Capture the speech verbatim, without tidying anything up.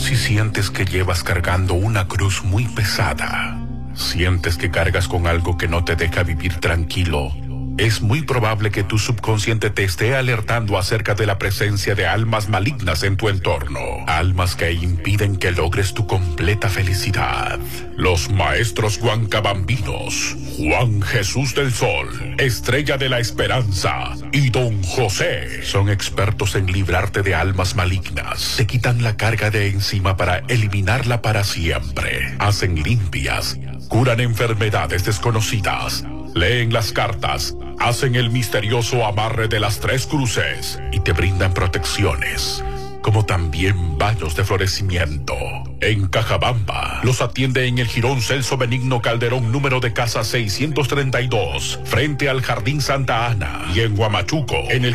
Si sientes que llevas cargando una cruz muy pesada, sientes que cargas con algo que no te deja vivir tranquilo, es muy probable que tu subconsciente te esté alertando acerca de la presencia de almas malignas en tu entorno. Almas que impiden que logres tu completa felicidad. Los maestros huancabambinos, Juan Jesús del Sol, Estrella de la Esperanza y Don José son expertos en librarte de almas malignas. Te quitan la carga de encima para eliminarla para siempre. Hacen limpias, curan enfermedades desconocidas, leen las cartas, hacen el misterioso amarre de las tres cruces y te brindan protecciones, como también baños de florecimiento. En Cajabamba los atiende en el Jirón Celso Benigno Calderón, número de casa seiscientos treinta y dos, frente al Jardín Santa Ana, y en Huamachuco, en el